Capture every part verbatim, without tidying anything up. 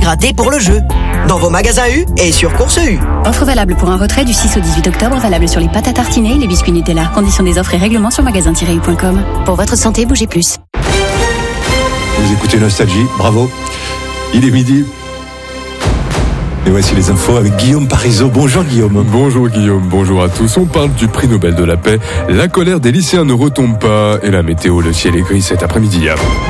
gratter pour le jeu. Dans vos magasins U et sur Course U. Offre valable pour un retrait du six au dix-huit octobre, valable sur les pâtes à tartiner et les biscuits Nutella. Conditions des offres et règlements sur magasin tiret u point com. Pour votre santé, bougez plus. Vous écoutez Nostalgie, bravo. Il est midi. Et voici les infos avec Guillaume Parisot. Bonjour Guillaume. Bonjour Guillaume, bonjour à tous. On parle du prix Nobel de la paix. La colère des lycéens ne retombe pas et la météo, le ciel est gris cet après-midi.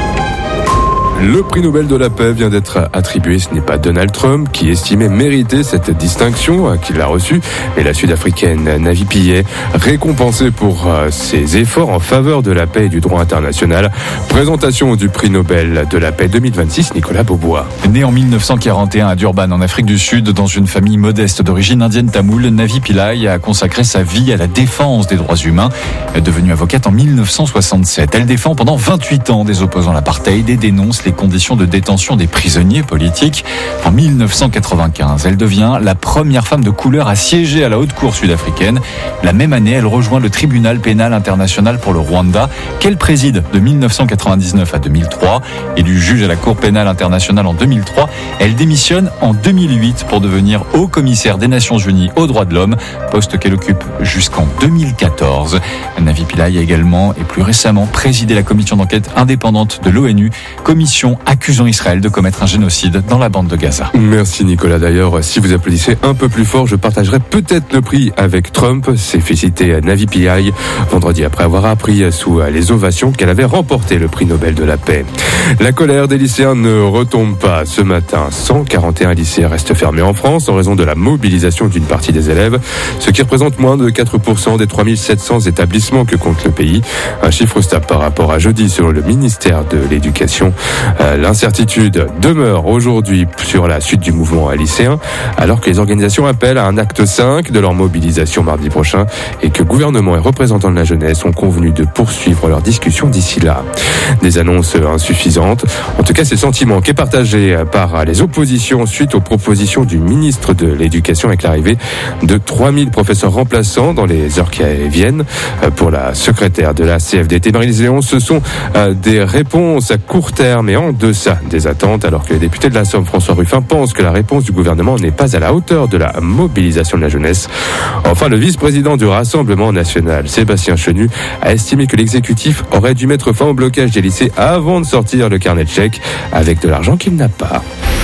Le prix Nobel de la paix vient d'être attribué. Ce n'est pas Donald Trump qui estimait mériter cette distinction qu'il a reçue, mais la Sud-Africaine Navi Pillay, récompensée pour ses efforts en faveur de la paix et du droit international. Présentation du prix Nobel de la paix deux mille vingt-six, Nicolas Beaubois. Né en dix-neuf cent quarante et un à Durban, en Afrique du Sud, dans une famille modeste d'origine indienne tamoule, Navi Pillay a consacré sa vie à la défense des droits humains. Devenue avocate en dix-neuf cent soixante-sept, elle défend pendant vingt-huit ans des opposants à l'apartheid et dénonce les conditions de détention des prisonniers politiques. En dix-neuf cent quatre-vingt-quinze, elle devient la première femme de couleur à siéger à la haute cour sud-africaine. La même année, elle rejoint le tribunal pénal international pour le Rwanda, qu'elle préside de dix-neuf cent quatre-vingt-dix-neuf à deux mille trois. Élue juge à la Cour pénale internationale en deux mille trois, elle démissionne en deux mille huit pour devenir haut commissaire des Nations Unies aux droits de l'homme, poste qu'elle occupe jusqu'en deux mille quatorze. Navi Pillay a également et plus récemment présidé la commission d'enquête indépendante de l'ONU, commission accusant Israël de commettre un génocide dans la bande de Gaza. Merci Nicolas. D'ailleurs, si vous applaudissez un peu plus fort, je partagerai peut-être le prix avec Trump. C'est félicité Navi Pillay vendredi après avoir appris sous les ovations qu'elle avait remporté le prix Nobel de la paix. La colère des lycéens ne retombe pas. Ce matin, cent quarante et un lycées restent fermés en France en raison de la mobilisation d'une partie des élèves, ce qui représente moins de quatre pour cent des trois mille sept cents établissements que compte le pays. Un chiffre stable par rapport à jeudi selon le ministère de l'Éducation. L'incertitude demeure aujourd'hui sur la suite du mouvement lycéen, alors que les organisations appellent à un acte cinq de leur mobilisation mardi prochain et que gouvernement et représentants de la jeunesse ont convenu de poursuivre leurs discussions d'ici là. Des annonces insuffisantes. En tout cas, c'est le sentiment qui est partagé par les oppositions suite aux propositions du ministre de l'Éducation avec l'arrivée de trois mille professeurs remplaçants dans les heures qui viennent. Pour la secrétaire de la C F D T, Marie-Lise Léon, ce sont des réponses à court terme et en deçà des attentes, alors que le député de la Somme, François Ruffin, pense que la réponse du gouvernement n'est pas à la hauteur de la mobilisation de la jeunesse. Enfin, le vice-président du Rassemblement national, Sébastien Chenu, a estimé que l'exécutif aurait dû mettre fin au blocage des lycées avant de sortir le carnet de chèques avec de l'argent qu'il n'a pas.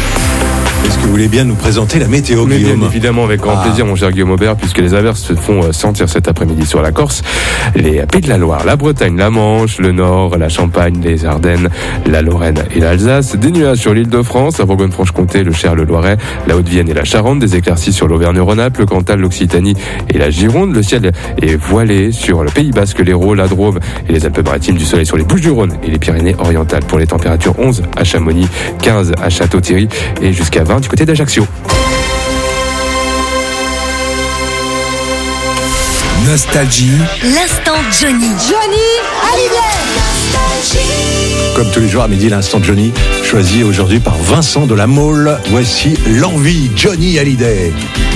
Est-ce que vous voulez bien nous présenter la météo, Mais Guillaume ? bien évidemment, avec grand Ah. plaisir, mon cher Guillaume Aubert, puisque les averses se font sentir cet après-midi sur la Corse, les Pays de la Loire, la Bretagne, la Manche, le Nord, la Champagne, les Ardennes, la Lorraine et l'Alsace. Des nuages sur l'île de France, la Bourgogne-Franche-Comté, le Cher, le Loiret, la Haute-Vienne et la Charente. Des éclaircies sur l'Auvergne-Rhône-Alpes, le Cantal, l'Occitanie et la Gironde. Le ciel est voilé sur le Pays Basque, l'Hérault, la Drôme et les Alpes-Maritimes. Du soleil sur les Bouches-du-Rhône et les Pyrénées-Orientales. Pour les températures, onze à Chamonix, quinze à Château-Thierry et jusqu'à vingt du côté d'Ajaccio. Nostalgie. L'instant Johnny. Johnny Hallyday. Comme tous les jours à midi, l'instant Johnny, choisi aujourd'hui par Vincent de la Mole. Voici l'envie Johnny Hallyday.